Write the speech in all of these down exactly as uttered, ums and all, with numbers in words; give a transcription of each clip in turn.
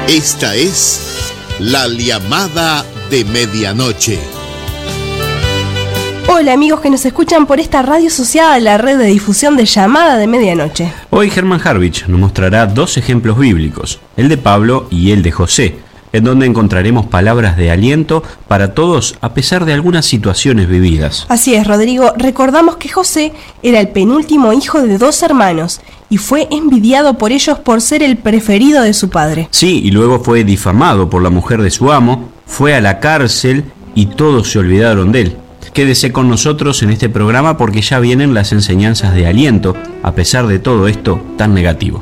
Esta es la llamada de medianoche. Hola amigos que nos escuchan por esta radio asociada a la red de difusión de Llamada de Medianoche. Hoy Germán Harvich nos mostrará dos ejemplos bíblicos, el de Pablo y el de José, en donde encontraremos palabras de aliento para todos a pesar de algunas situaciones vividas. Así es, Rodrigo, recordamos que José era el penúltimo hijo de dos hermanos y fue envidiado por ellos por ser el preferido de su padre. Sí, y luego fue difamado por la mujer de su amo, fue a la cárcel y todos se olvidaron de él. Quédese con nosotros en este programa porque ya vienen las enseñanzas de aliento, a pesar de todo esto tan negativo.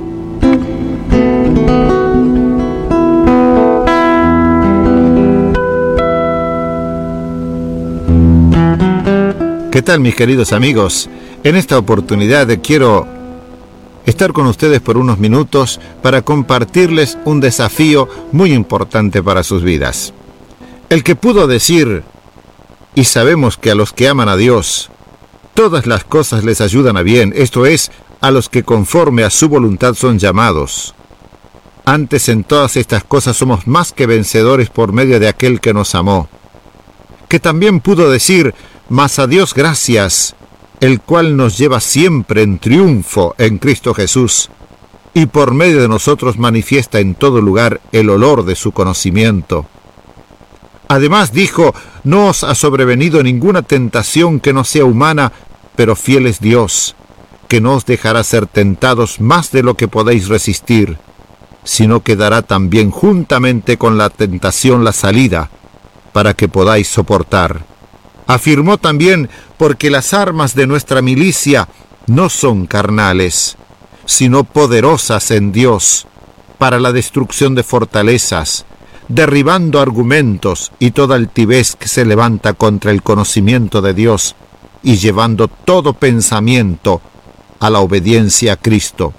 ¿Qué tal, mis queridos amigos? En esta oportunidad quiero estar con ustedes por unos minutos para compartirles un desafío muy importante para sus vidas. El que pudo decir: y sabemos que a los que aman a Dios, todas las cosas les ayudan a bien, esto es, a los que conforme a su voluntad son llamados. Antes en todas estas cosas somos más que vencedores por medio de aquel que nos amó. Que también pudo decir: mas a Dios gracias, el cual nos lleva siempre en triunfo en Cristo Jesús, y por medio de nosotros manifiesta en todo lugar el olor de su conocimiento. Además dijo: no os ha sobrevenido ninguna tentación que no sea humana, pero fiel es Dios, que no os dejará ser tentados más de lo que podéis resistir, sino que dará también juntamente con la tentación la salida, para que podáis soportar. Afirmó también: porque las armas de nuestra milicia no son carnales, sino poderosas en Dios, para la destrucción de fortalezas, derribando argumentos y toda altivez que se levanta contra el conocimiento de Dios, y llevando todo pensamiento a la obediencia a Cristo.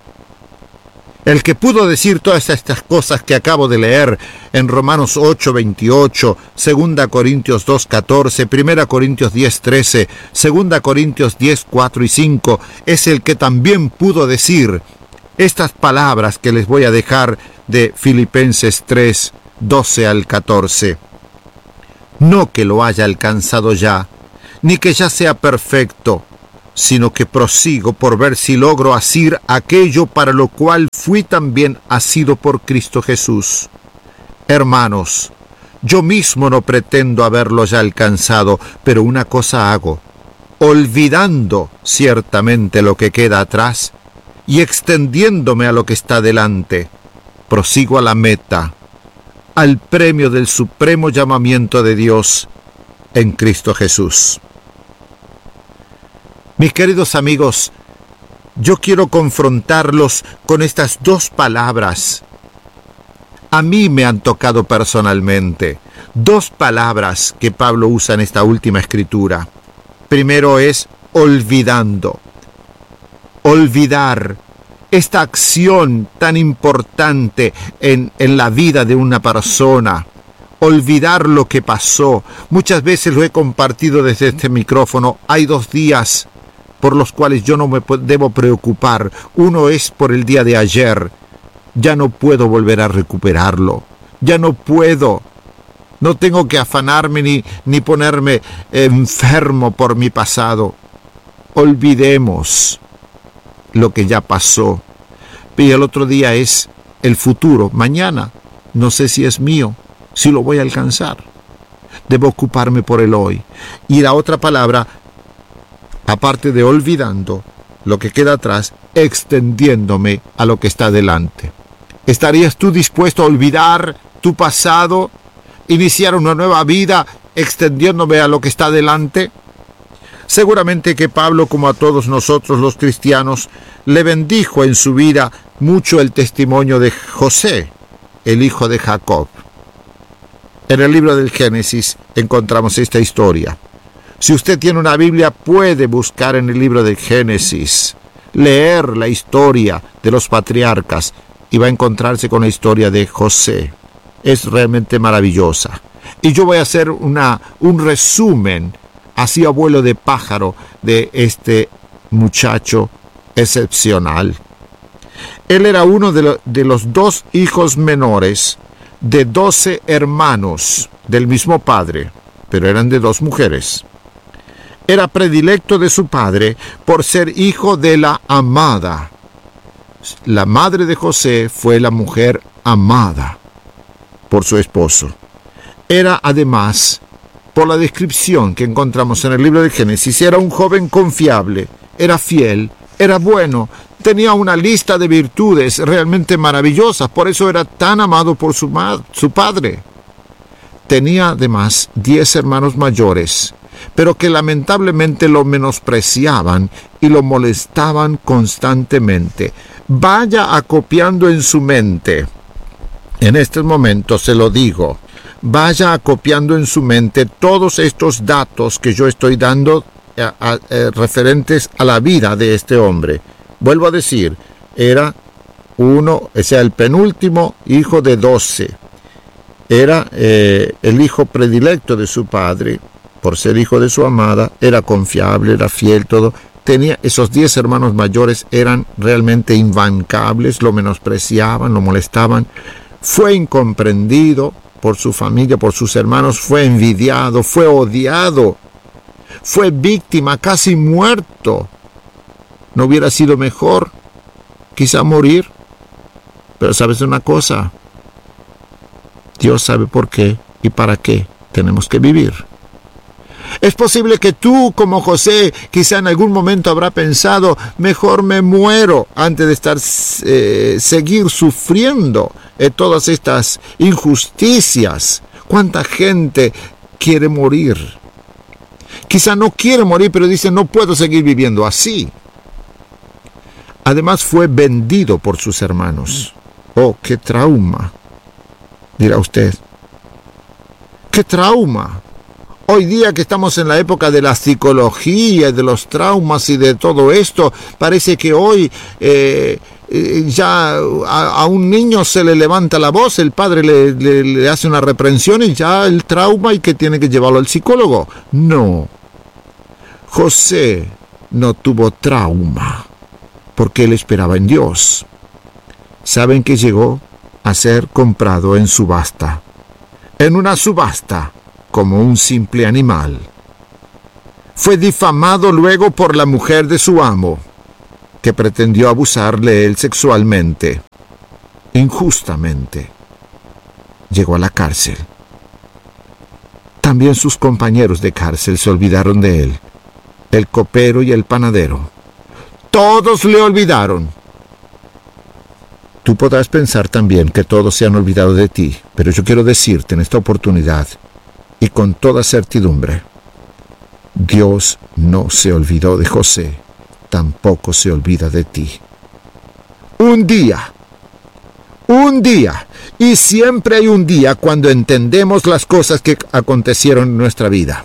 El que pudo decir todas estas cosas que acabo de leer en Romanos ocho veintiocho, segunda Corintios dos catorce, primera Corintios diez trece, segunda Corintios diez cuatro y cinco, es el que también pudo decir estas palabras que les voy a dejar de Filipenses tres doce al catorce. No que lo haya alcanzado ya, ni que ya sea perfecto, sino que prosigo por ver si logro asir aquello para lo cual fui también asido por Cristo Jesús. Hermanos, yo mismo no pretendo haberlo ya alcanzado, pero una cosa hago, olvidando ciertamente lo que queda atrás y extendiéndome a lo que está delante, prosigo a la meta, al premio del supremo llamamiento de Dios en Cristo Jesús. Mis queridos amigos, yo quiero confrontarlos con estas dos palabras. A mí me han tocado personalmente. Dos palabras que Pablo usa en esta última escritura. Primero es olvidando. Olvidar esta acción tan importante en, en la vida de una persona. Olvidar lo que pasó. Muchas veces lo he compartido desde este micrófono. Hay dos días por los cuales yo no me debo preocupar. Uno es por el día de ayer. Ya no puedo volver a recuperarlo. Ya no puedo. No tengo que afanarme ni, ni ponerme enfermo por mi pasado. Olvidemos lo que ya pasó. Y el otro día es el futuro. Mañana no sé si es mío, si lo voy a alcanzar. Debo ocuparme por el hoy. Y la otra palabra, aparte de olvidando lo que queda atrás, extendiéndome a lo que está delante. ¿Estarías tú dispuesto a olvidar tu pasado, iniciar una nueva vida, extendiéndome a lo que está delante? Seguramente que Pablo, como a todos nosotros los cristianos, le bendijo en su vida mucho el testimonio de José, el hijo de Jacob. En el libro del Génesis encontramos esta historia. Si usted tiene una Biblia, puede buscar en el libro del Génesis, leer la historia de los patriarcas y va a encontrarse con la historia de José. Es realmente maravillosa. Y yo voy a hacer una, un resumen, así a vuelo de pájaro, de este muchacho excepcional. Él era uno de, lo, de los dos hijos menores de doce hermanos del mismo padre, pero eran de dos mujeres. Era predilecto de su padre por ser hijo de la amada. La madre de José fue la mujer amada por su esposo. Era además, por la descripción que encontramos en el libro de Génesis, era un joven confiable, era fiel, era bueno, tenía una lista de virtudes realmente maravillosas, por eso era tan amado por su, ma- su padre. Tenía además diez hermanos mayores, pero que lamentablemente lo menospreciaban y lo molestaban constantemente. Vaya acopiando en su mente, en estos momentos se lo digo, vaya acopiando en su mente todos estos datos que yo estoy dando a, a, a, referentes a la vida de este hombre. Vuelvo a decir, era uno, o sea, el penúltimo hijo de doce. Era eh, el hijo predilecto de su padre, por ser hijo de su amada, era confiable, era fiel, todo. Tenía esos diez hermanos mayores, eran realmente inbancables, lo menospreciaban, lo molestaban. Fue incomprendido por su familia, por sus hermanos, fue envidiado, fue odiado, fue víctima, casi muerto. ¿No hubiera sido mejor quizá morir? Pero ¿sabes una cosa? Dios sabe por qué y para qué tenemos que vivir. Es posible que tú, como José, quizá en algún momento habrá pensado, mejor me muero antes de estar eh, seguir sufriendo eh, todas estas injusticias. ¿Cuánta gente quiere morir? Quizá no quiere morir, pero dice, no puedo seguir viviendo así. Además fue vendido por sus hermanos. Oh, qué trauma, dirá usted. ¡Qué trauma! Hoy día que estamos en la época de la psicología, de los traumas y de todo esto, parece que hoy eh, eh, ya a, a un niño se le levanta la voz, el padre le, le, le hace una reprensión y ya el trauma y que tiene que llevarlo al psicólogo. No, José no tuvo trauma porque él esperaba en Dios. ¿Saben que llegó a ser comprado en subasta? En una subasta, como un simple animal. Fue difamado luego por la mujer de su amo, que pretendió abusarle de él sexualmente. Injustamente. Llegó a la cárcel. También sus compañeros de cárcel se olvidaron de él, el copero y el panadero. Todos le olvidaron. Tú podrás pensar también que todos se han olvidado de ti, pero yo quiero decirte en esta oportunidad, y con toda certidumbre, Dios no se olvidó de José, tampoco se olvida de ti. Un día, un día, y siempre hay un día cuando entendemos las cosas que acontecieron en nuestra vida.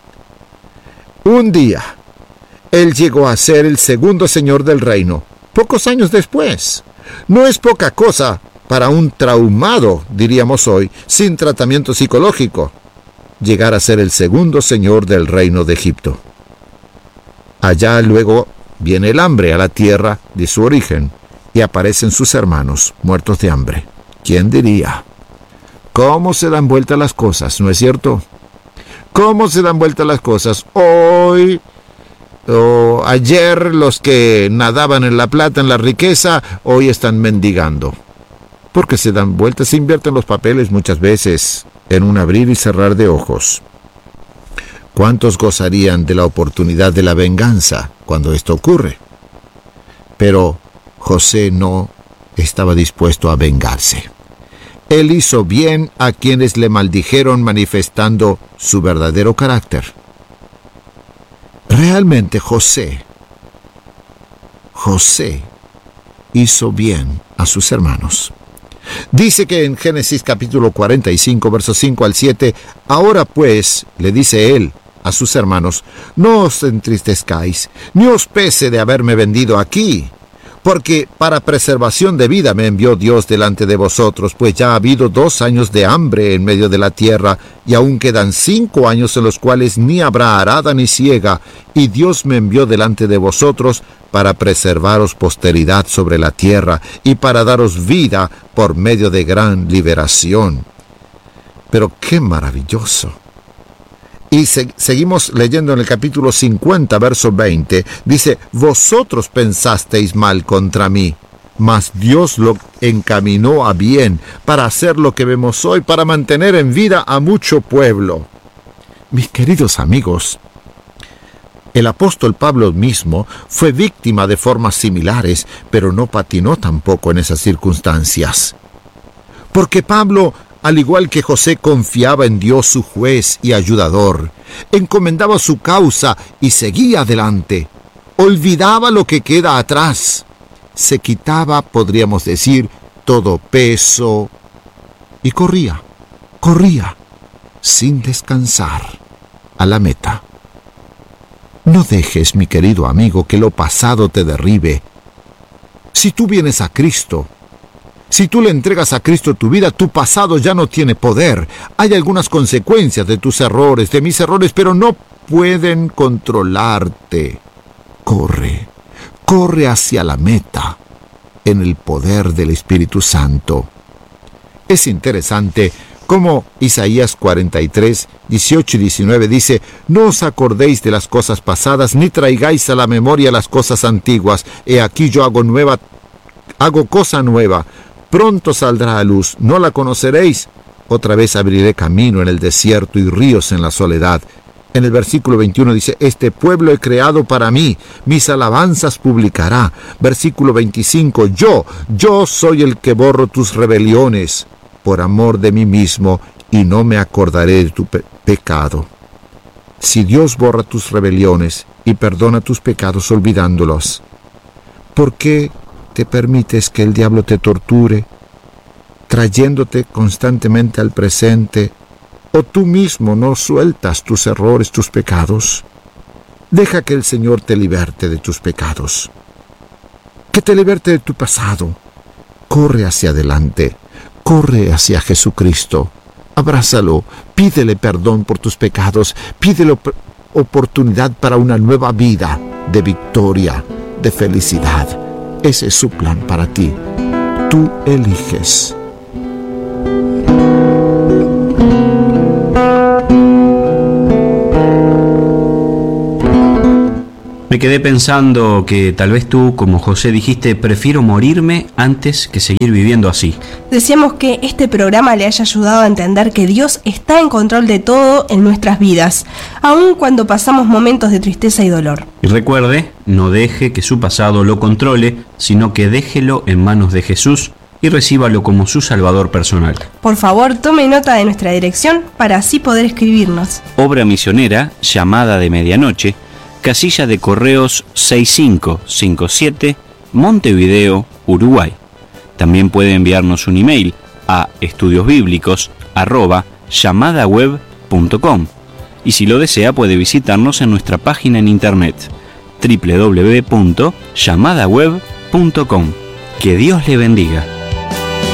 Un día, Él llegó a ser el segundo señor del reino, pocos años después. No es poca cosa para un traumado, diríamos hoy, sin tratamiento psicológico, llegar a ser el segundo señor del reino de Egipto. Allá luego viene el hambre a la tierra de su origen y aparecen sus hermanos muertos de hambre. ¿Quién diría? ¿Cómo se dan vuelta las cosas, no es cierto? ¿Cómo se dan vuelta las cosas? Hoy o ayer los que nadaban en la plata, en la riqueza, hoy están mendigando. Porque se dan vueltas, se invierten los papeles muchas veces en un abrir y cerrar de ojos. ¿Cuántos gozarían de la oportunidad de la venganza cuando esto ocurre? Pero José no estaba dispuesto a vengarse. Él hizo bien a quienes le maldijeron manifestando su verdadero carácter. Realmente José, José hizo bien a sus hermanos. Dice que en Génesis capítulo cuarenta y cinco, versos cinco al siete, ahora pues, le dice él a sus hermanos, no os entristezcáis, ni os pese de haberme vendido aquí, Porque para preservación de vida me envió Dios delante de vosotros, pues ya ha habido dos años de hambre en medio de la tierra, y aún quedan cinco años en los cuales ni habrá arada ni siega, y Dios me envió delante de vosotros para preservaros posteridad sobre la tierra, y para daros vida por medio de gran liberación. Pero qué maravilloso. Y se, seguimos leyendo en el capítulo cincuenta, verso veinte. Dice, vosotros pensasteis mal contra mí, mas Dios lo encaminó a bien para hacer lo que vemos hoy, para mantener en vida a mucho pueblo. Mis queridos amigos, el apóstol Pablo mismo fue víctima de formas similares, pero no patinó tampoco en esas circunstancias. Porque Pablo, al igual que José, confiaba en Dios su juez y ayudador, encomendaba su causa y seguía adelante, olvidaba lo que queda atrás, se quitaba, podríamos decir, todo peso y corría, corría, sin descansar, a la meta. No dejes, mi querido amigo, que lo pasado te derribe. Si tú vienes a Cristo, si tú le entregas a Cristo tu vida, tu pasado ya no tiene poder. Hay algunas consecuencias de tus errores, de mis errores, pero no pueden controlarte. Corre, corre hacia la meta, en el poder del Espíritu Santo. Es interesante cómo Isaías cuarenta y tres, dieciocho y diecinueve dice, no os acordéis de las cosas pasadas, ni traigáis a la memoria las cosas antiguas. He aquí yo hago nueva, hago cosa nueva. Pronto saldrá a luz, ¿no la conoceréis? Otra vez abriré camino en el desierto y ríos en la soledad. En el versículo veintiuno dice, este pueblo he creado para mí, mis alabanzas publicará. Versículo veinticinco, yo, yo soy el que borro tus rebeliones, por amor de mí mismo, y no me acordaré de tu pe- pecado. Si Dios borra tus rebeliones y perdona tus pecados olvidándolos, ¿por qué te permites que el diablo te torture, trayéndote constantemente al presente, o tú mismo no sueltas tus errores, tus pecados? Deja que el Señor te liberte de tus pecados, que te liberte de tu pasado. Corre hacia adelante, corre hacia Jesucristo, abrázalo, pídele perdón por tus pecados, pídele op- oportunidad para una nueva vida de victoria, de felicidad. Ese es su plan para ti. Tú eliges. Me quedé pensando que tal vez tú, como José, dijiste, prefiero morirme antes que seguir viviendo así. Deseamos que este programa le haya ayudado a entender que Dios está en control de todo en nuestras vidas, aun cuando pasamos momentos de tristeza y dolor. Y recuerde, no deje que su pasado lo controle, sino que déjelo en manos de Jesús y recíbalo como su Salvador personal. Por favor, tome nota de nuestra dirección para así poder escribirnos. Obra misionera, Llamada de Medianoche, Casilla de Correos seis cinco cinco siete, Montevideo, Uruguay. También puede enviarnos un email a estudiosbíblicos arroba llamadaweb punto com, y si lo desea puede visitarnos en nuestra página en internet doble u doble u doble u punto llamadaweb punto com. Que Dios le bendiga.